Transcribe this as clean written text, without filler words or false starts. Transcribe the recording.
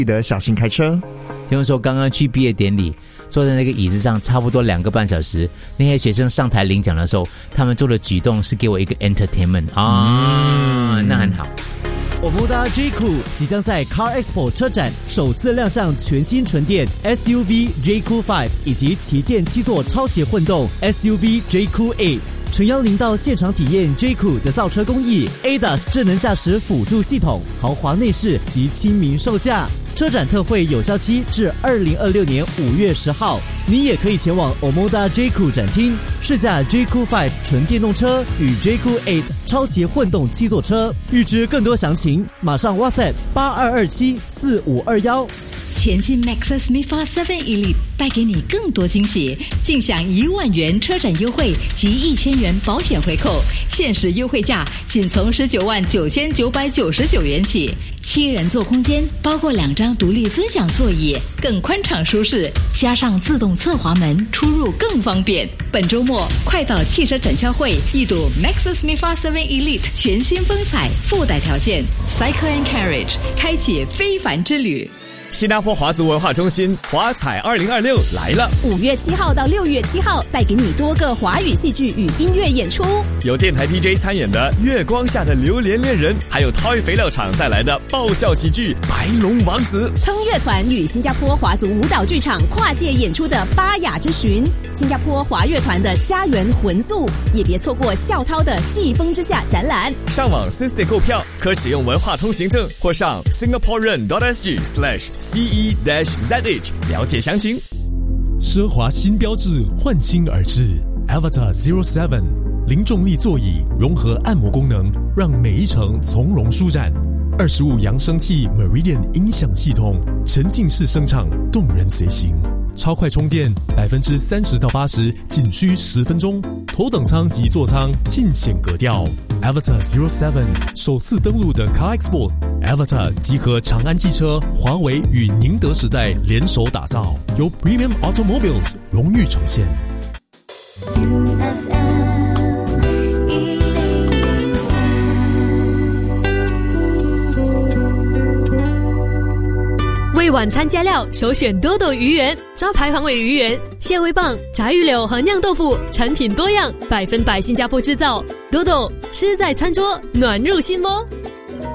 记得小心开车。 听说刚刚去毕业典礼，坐在那个椅子上差不多2个半小时，那些学生上台领奖的时候，他们做的举动是给我一个 entertainment 那很好。 Omoda J-Cool 即将在 Car Expo 车展首次亮相全新纯电 SUV J-Cool 5以及旗舰7座超级混动 SUV J-Cool 8，诚邀您到现场体验 J-Cool 的造车工艺、ADAS 智能驾驶辅助系统、豪华内饰及亲民售价。车展特惠有效期至2026年5月10号，你也可以前往 Omoda J-Cool 展厅试驾 J-Cool 5纯电动车与 J-Cool 8超级混动7座车。预知更多详情，马上 WhatsApp 82274521。 全新 Maxus MIFA 7 Elite 带给你更多惊喜，尽享1万元车展优惠及1000元保险回扣，限时优惠价仅从199999元起。7人座空间包括2张独立尊享座椅，更宽敞舒适，加上自动侧滑门，出入更方便。本周末快到汽车展销会一睹 Maxus MIFA 7 Elite 全新风采，附带条件 Cycle and Carriage 开启非凡之旅。 新加坡华族文化中心华彩2026来了 ，5月7号到6月7号，带给你多个华语戏剧与音乐演出， 有电台 DJ 参演的《月光下的榴莲恋人》，还有 Toy 肥料厂带来的爆笑喜剧《白龙王子》。 腾乐团与新加坡华族舞蹈剧场跨界演出的《巴雅之巡》，新加坡华乐团的《家园魂宿》，也别错过校涛的《季风之下》展览。 上网 System 购票，可使用文化通行证或上 singaporean.sg/CE-ZH 了解详情。 奢华新标志焕新而至 Avatar 07，零重力座椅融合按摩功能，让每一程从容舒展。25扬声器 Meridian 音响系统，沉浸式声场，动人随行。超快充电30%到80%，仅需10分钟。头等舱及座舱尽显格调。Avatar 07首次登陆的 Car Expo Avatar 集合长安汽车、华为与宁德时代联手打造，由 Premium Automobiles 荣誉呈现。 为晚餐加料，首选多多鱼圆，招牌黄尾鱼圆、蟹味棒、炸鱼柳和酿豆腐，产品多样，100%新加坡制造。多多吃在餐桌，暖入心窝。